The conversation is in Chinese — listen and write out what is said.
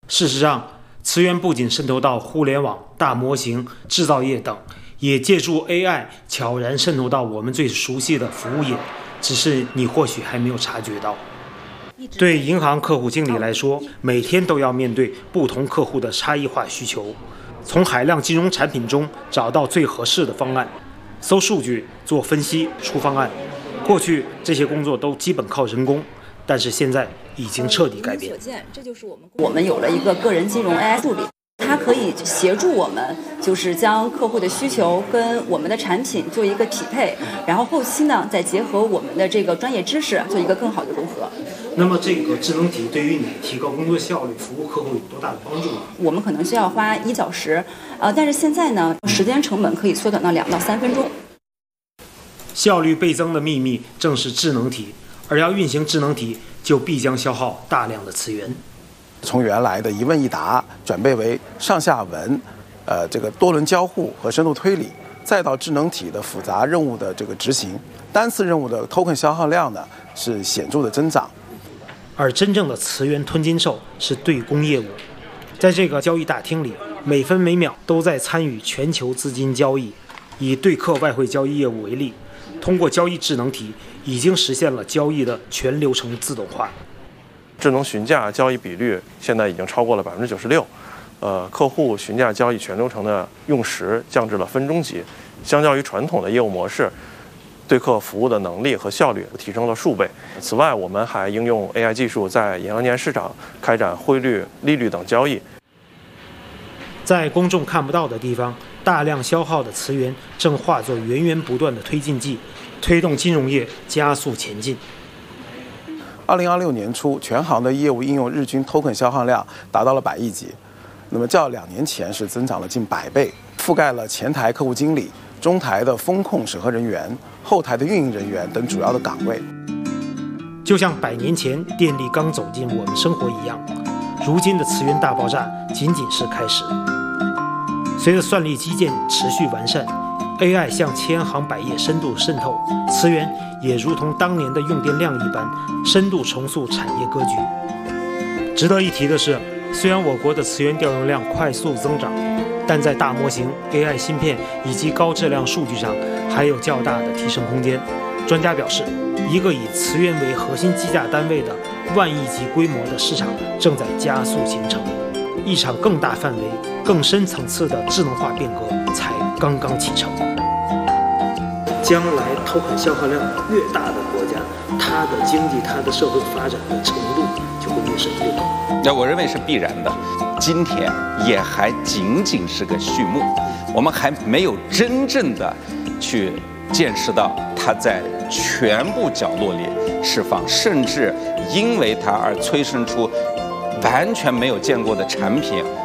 事实上，磁源不仅渗透到互联网、大模型、制造业等，也借助 AI 悄然渗透到我们最熟悉的服务业，只是你或许还没有察觉到。对银行客户经理来说，每天都要面对不同客户的差异化需求，从海量金融产品中找到最合适的方案，搜数据、做分析、出方案。过去这些工作都基本靠人工，但是现在已经彻底改变。 这就是我们有了一个个人金融 AI 助理，它可以协助我们，就是将客户的需求跟我们的产品做一个匹配，然后后期呢再结合我们的这个专业知识做一个更好的融合。 那么这个智能体对于你提高工作效率、服务客户有多大的帮助呢？ 我们可能需要花1小时，但是现在呢，时间成本可以缩短到2到3分钟。 效率倍增的秘密正是智能体，而要运行智能体，就必将消耗大量的资源。 从原来的一问一答转变为上下文，这个多轮交互和深度推理，再到智能体的复杂任务的这个执行，单次任务的 token 消耗量呢是显著的增长。 而真正的磁源吞金兽是对公业务，在这个交易大厅里，每分每秒都在参与全球资金交易。以对客外汇交易业务为例，通过交易智能体已经实现了交易的全流程自动化。 智能询价交易比率现在已经超过了96%，客户询价交易全流程的用时降至了分钟级，相较于传统的业务模式，对客服务的能力和效率提升了数倍。此外，我们还应用 AI 技术在银行间市场开展汇率、利率等交易。 在公众看不到的地方，大量消耗的磁源正化作源源不断的推进剂，推动金融业加速前进。 2026年初，全行的业务应用日均 token 消耗量达到了100亿级，那么较2年前是增长了近100倍，覆盖了前台客户经理、中台的风控审核人员、后台的运营人员等主要的岗位。 就像100年前电力刚走进我们生活一样，如今的磁源大爆炸仅仅是开始。随着算力基建持续完善， AI 向千行百业深度渗透，磁源也如同当年的用电量一般，深度重塑产业格局。值得一提的是，虽然我国的磁源调用量快速增长，但在大模型、AI 芯片以及高质量数据上还有较大的提升空间。专家表示，一个以磁源为核心计价单位的万亿级规模的市场正在加速形成，一场更大范围、更深层次的智能化变革才刚刚启程。将来token消耗量越大的国家，它的经济、它的社会发展的程度就会越深越高。 那我认为是必然的。今天也还仅仅是个序幕，我们还没有真正的去见识到它在全部角落里释放，甚至因为它而催生出完全没有见过的产品